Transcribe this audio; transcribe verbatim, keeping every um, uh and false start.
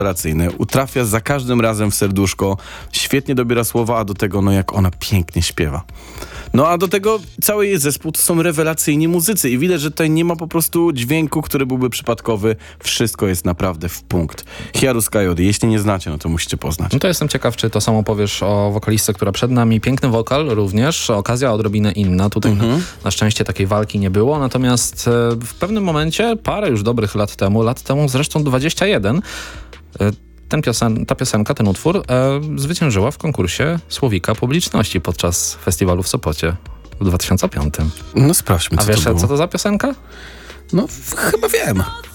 rewelacyjny. Utrafia za każdym razem w serduszko. Świetnie dobiera słowa, a do tego no jak ona pięknie śpiewa. No a do tego cały jej zespół to są rewelacyjni muzycy i widać, że tutaj nie ma po prostu dźwięku, który byłby przypadkowy. Wszystko jest naprawdę w punkt. Hiarus Kayode, jeśli nie znacie, no to musicie poznać. No to jestem ciekaw, czy to samo powiesz o wokalistce, która przed nami. Piękny wokal również, okazja odrobinę inna. Tutaj Mhm. na, na szczęście takiej walki nie było, natomiast e, w pewnym momencie, parę już dobrych lat temu, lat temu zresztą dwadzieścia jeden, e, ten piosen, ta piosenka, ten utwór e, zwyciężyła w konkursie Słowika Publiczności podczas festiwalu w Sopocie w dwa tysiące piątym. No sprawdźmy, A co wiesz, to było. co to za piosenka? No f- chyba wiem.